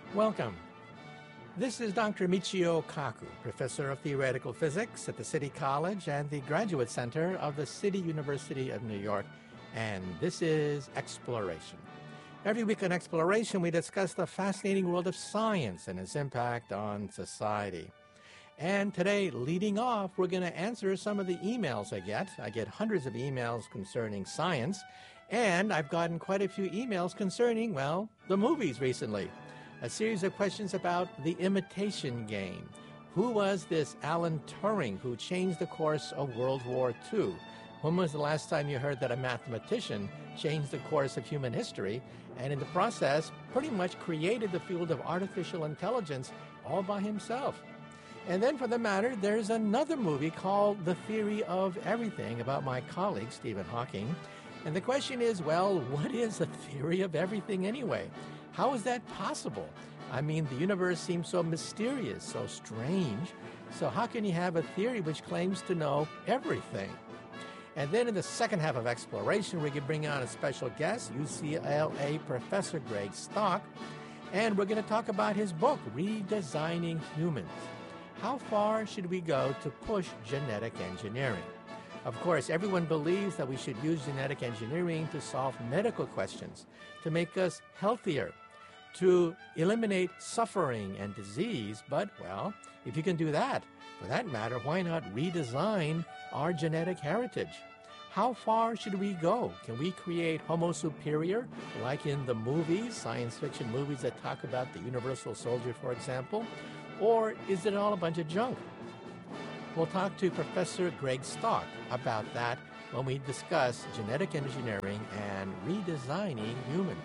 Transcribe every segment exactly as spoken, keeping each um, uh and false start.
Welcome. This is Doctor Michio Kaku, Professor of Theoretical Physics at the City College and the Graduate Center of the City University of New York, and this is Exploration. Every week on Exploration, we discuss the fascinating world of science and its impact on society. And today, leading off, we're going to answer some of the emails I get. I get hundreds of emails concerning science, and I've gotten quite a few emails concerning, well, the movies recently. A series of questions about The Imitation Game. Who was this Alan Turing who changed the course of World War Two? When was the last time you heard that a mathematician changed the course of human history and in the process pretty much created the field of artificial intelligence all by himself? And then for the matter, there's another movie called The Theory of Everything about my colleague Stephen Hawking. And the question is, well, what is the theory of everything anyway? How is that possible? I mean, the universe seems so mysterious, so strange. So how can you have a theory which claims to know everything? And then in the second half of Exploration, we can bring on a special guest, U C L A Professor Greg Stock, and we're going to talk about his book, Redesigning Humans. How far should we go to push genetic engineering? Of course, everyone believes that we should use genetic engineering to solve medical questions, to make us healthier, to eliminate suffering and disease. But, well, if you can do that, for that matter, why not redesign our genetic heritage? How far should we go? Can we create Homo superior, like in the movies, science fiction movies that talk about the universal soldier, for example? Or is it all a bunch of junk? We'll talk to Professor Greg Stock about that when we discuss genetic engineering and redesigning humans.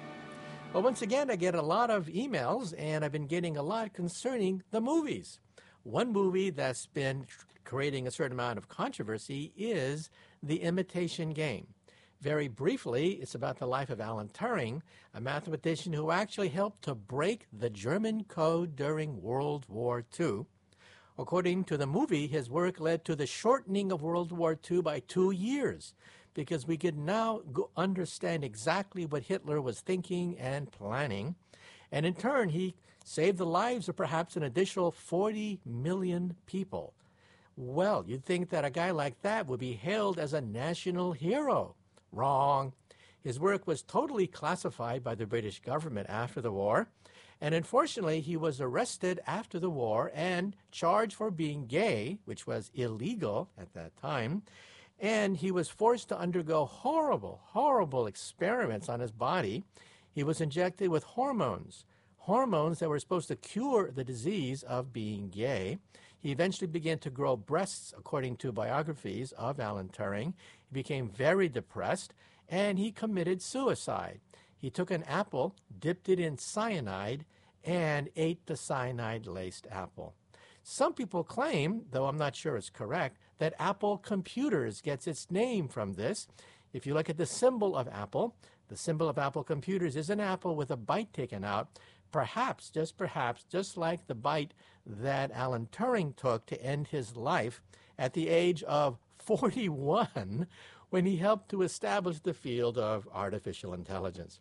Well, once again, I get a lot of emails, and I've been getting a lot concerning the movies. One movie that's been creating a certain amount of controversy is The Imitation Game. Very briefly, it's about the life of Alan Turing, a mathematician who actually helped to break the German code during World War Two. According to the movie, his work led to the shortening of World War Two by two years, because we could now go understand exactly what Hitler was thinking and planning. And in turn, he saved the lives of perhaps an additional forty million people. Well, you'd think that a guy like that would be hailed as a national hero. Wrong. His work was totally classified by the British government after the war. And unfortunately, he was arrested after the war and charged for being gay, which was illegal at that time. And he was forced to undergo horrible, horrible experiments on his body. He was injected with hormones, hormones that were supposed to cure the disease of being gay. He eventually began to grow breasts, according to biographies of Alan Turing. He became very depressed, and he committed suicide. He took an apple, dipped it in cyanide, and ate the cyanide-laced apple. Some people claim, though I'm not sure it's correct, that Apple Computers gets its name from this. If you look at the symbol of Apple, the symbol of Apple Computers is an apple with a bite taken out, perhaps, just perhaps, just like the bite that Alan Turing took to end his life at the age of forty-one when he helped to establish the field of artificial intelligence.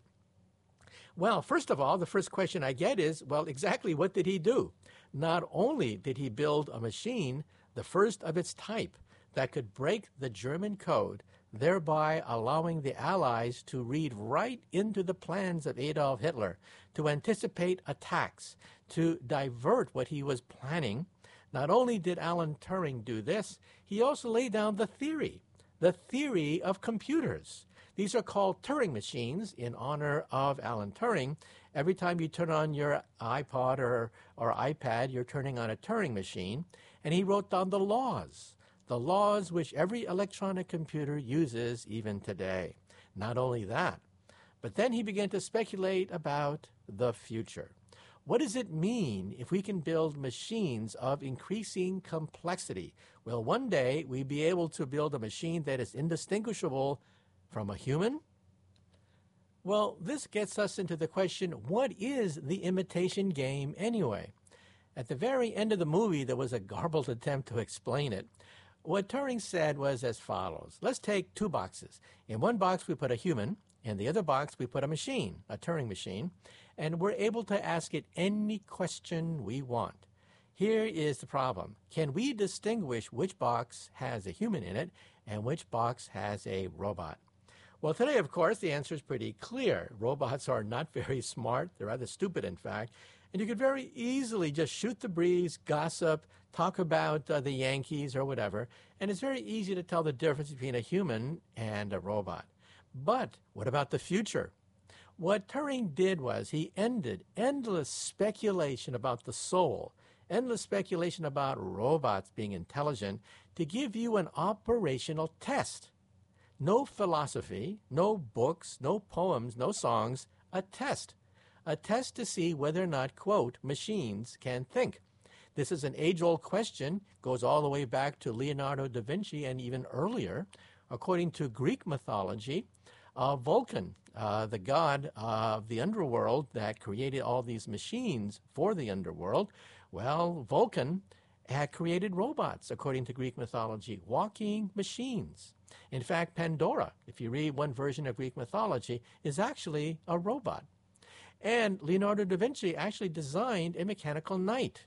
Well, first of all, the first question I get is, well, exactly what did he do? Not only did he build a machine, the first of its type, that could break the German code, thereby allowing the Allies to read right into the plans of Adolf Hitler, to anticipate attacks, to divert what he was planning. Not only did Alan Turing do this, he also laid down the theory, the theory of computers. These are called Turing machines in honor of Alan Turing. Every time you turn on your iPod or, or iPad, you're turning on a Turing machine. And he wrote down the laws, the laws which every electronic computer uses even today. Not only that, but then he began to speculate about the future. What does it mean if we can build machines of increasing complexity? Will one day we be able to build a machine that is indistinguishable from a human? Well, this gets us into the question, what is the imitation game anyway? At the very end of the movie, there was a garbled attempt to explain it. What Turing said was as follows. Let's take two boxes. In one box, we put a human. In the other box, we put a machine, a Turing machine. and we're able to ask it any question we want. Here is the problem. Can we distinguish which box has a human in it and which box has a robot? Well, today, of course, the answer is pretty clear. Robots are not very smart. They're rather stupid, in fact. And you could very easily just shoot the breeze, gossip, talk about uh, the Yankees or whatever, and it's very easy to tell the difference between a human and a robot. But what about the future? What Turing did was he ended endless speculation about the soul, endless speculation about robots being intelligent, to give you an operational test. No philosophy, no books, no poems, no songs, a test. A test to see whether or not, quote, machines can think. This is an age-old question, goes all the way back to Leonardo da Vinci and even earlier. According to Greek mythology, uh, Vulcan, uh, the god of the underworld that created all these machines for the underworld, well, Vulcan had created robots, according to Greek mythology, walking machines. In fact, Pandora, if you read one version of Greek mythology, is actually a robot. And Leonardo da Vinci actually designed a mechanical knight,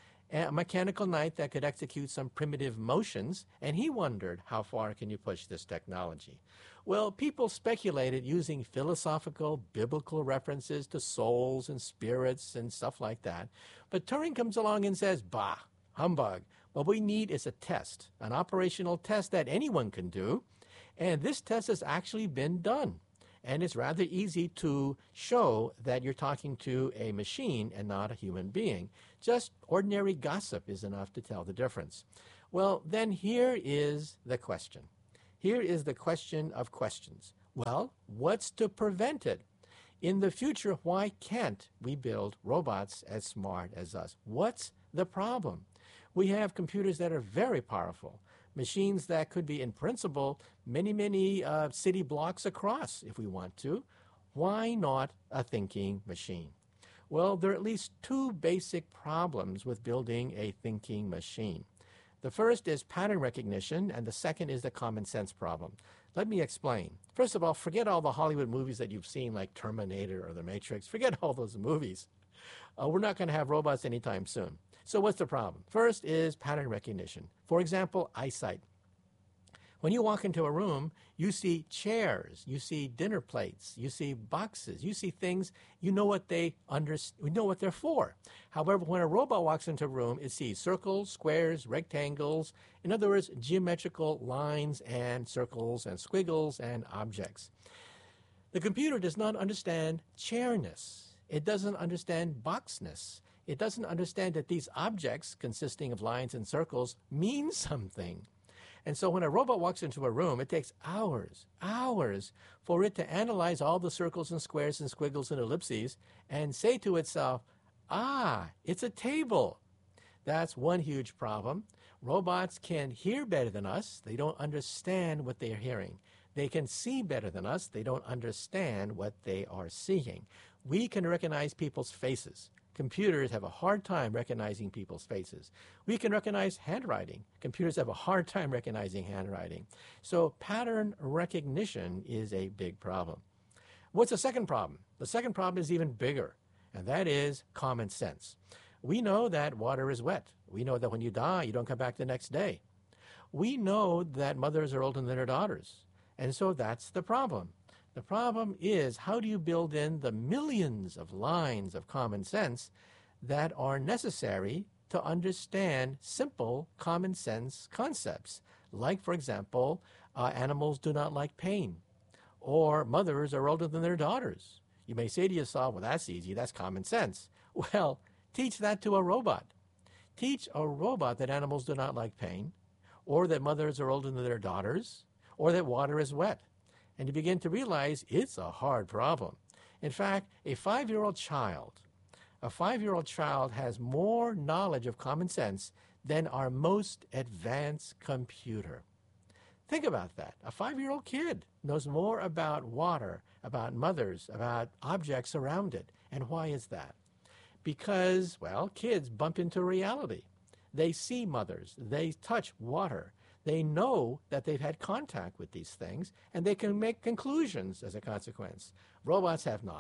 a mechanical knight that could execute some primitive motions, and he wondered, how far can you push this technology? Well, people speculated using philosophical, biblical references to souls and spirits and stuff like that. But Turing comes along and says, bah, humbug. What we need is a test, an operational test that anyone can do, and this test has actually been done. And it's rather easy to show that you're talking to a machine and not a human being. Just ordinary gossip is enough to tell the difference. Well, then here is the question. Here is the question of questions. Well, what's to prevent it? In the future, why can't we build robots as smart as us? What's the problem? We have computers that are very powerful, machines that could be, in principle, many, many uh, city blocks across if we want to. Why not a thinking machine? Well, there are at least two basic problems with building a thinking machine. The first is pattern recognition, and the second is the common sense problem. Let me explain. First of all, forget all the Hollywood movies that you've seen, like Terminator or The Matrix. Forget all those movies. Uh, we're not going to have robots anytime soon. So what's the problem? First is pattern recognition. For example, eyesight. When you walk into a room, you see chairs, you see dinner plates, you see boxes, you see things, you know what they under, you know what they're for. However, when a robot walks into a room, it sees circles, squares, rectangles, in other words, geometrical lines and circles and squiggles and objects. The computer does not understand chairness. It doesn't understand boxness. It doesn't understand that these objects, consisting of lines and circles, mean something. And so when a robot walks into a room, it takes hours, hours for it to analyze all the circles and squares and squiggles and ellipses and say to itself, ah, it's a table. That's one huge problem. Robots can hear better than us. They don't understand what they're hearing. They can see better than us. They don't understand what they are seeing. We can recognize people's faces. Computers have a hard time recognizing people's faces. We can recognize handwriting. Computers have a hard time recognizing handwriting. So pattern recognition is a big problem. What's the second problem? The second problem is even bigger, and that is common sense. We know that water is wet. We know that when you die, you don't come back the next day. We know that mothers are older than their daughters, and so that's the problem. The problem is, how do you build in the millions of lines of common sense that are necessary to understand simple common sense concepts? Like, for example, uh, animals do not like pain, or mothers are older than their daughters. You may say to yourself, well, that's easy, that's common sense. Well, teach that to a robot. Teach a robot that animals do not like pain, or that mothers are older than their daughters, or that water is wet. And you begin to realize it's a hard problem. In fact, a five-year-old child, a five-year-old child has more knowledge of common sense than our most advanced computer. Think about that. A five-year-old kid knows more about water, about mothers, about objects around it. And why is that? Because, well, kids bump into reality. They see mothers. They touch water. They know that they've had contact with these things, and they can make conclusions as a consequence. Robots have not.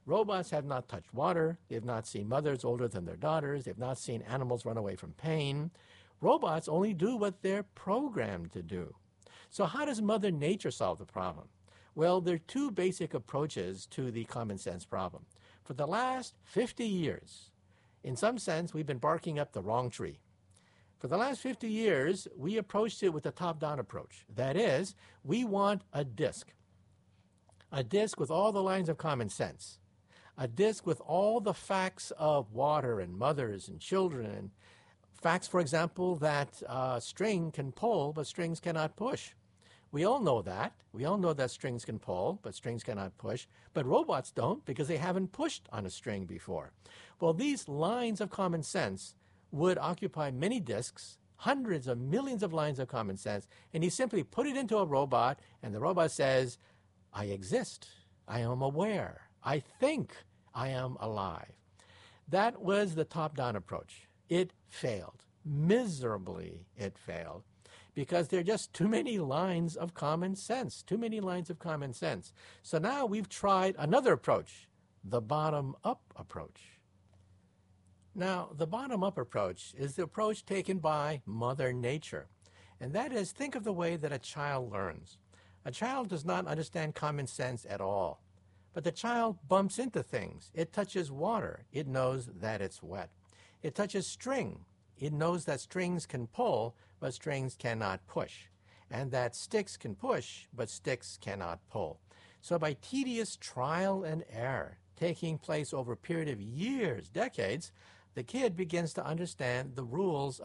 Robots have not touched water. They've not seen mothers older than their daughters. They've not seen animals run away from pain. Robots only do what they're programmed to do. So how does Mother Nature solve the problem? Well, there are two basic approaches to the common sense problem. For the last fifty years, in some sense, we've been barking up the wrong tree. For the last fifty years, we approached it with a top-down approach. That is, we want a disk. A disk with all the lines of common sense. A disk with all the facts of water and mothers and children. And facts, for example, that uh, string can pull, but strings cannot push. We all know that. We all know that strings can pull, but strings cannot push. But robots don't because they haven't pushed on a string before. Well, these lines of common sense would occupy many disks, hundreds of millions of lines of common sense, and you simply put it into a robot, and the robot says, I exist. I am aware. I think I am alive. That was the top-down approach. It failed. Miserably, it failed. Because there are just too many lines of common sense, too many lines of common sense. So now we've tried another approach, the bottom-up approach. Now, the bottom-up approach is the approach taken by Mother Nature. And that is, think of the way that a child learns. A child does not understand common sense at all. But the child bumps into things. It touches water. It knows that it's wet. It touches string. It knows that strings can pull, but strings cannot push, and that sticks can push, but sticks cannot pull. So by tedious trial and error, taking place over a period of years, decades, the kid begins to understand the rules